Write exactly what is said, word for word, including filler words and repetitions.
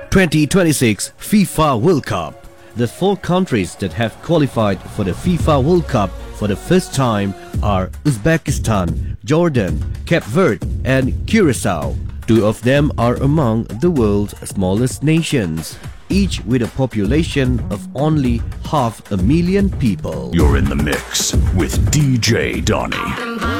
twenty twenty-six FIFA World Cup. The four countries that have qualified for the FIFA World Cup for the first time are Uzbekistan, Jordan, Cape Verde and Curacao. Two of them are among the world's smallest nations, each with a population of only half a million people. You're in the mix with D J Donny.